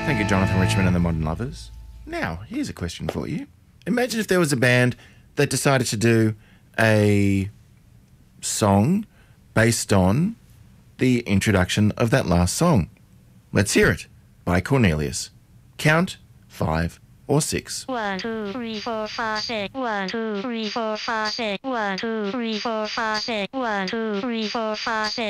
Thank you, Jonathan Richmond and the Modern Lovers. Now, here's a question for you. Imagine if there was a band that decided to do a song based on the introduction of that last song. Let's hear it by Cornelius. Count 5 or 6. 1, 2, 3, 4, 5, 6. 1, 2, 3, 4, 5, 6. 1, 2, 3, 4, 5, 6. 1, 2, 3, 4, 5, 6.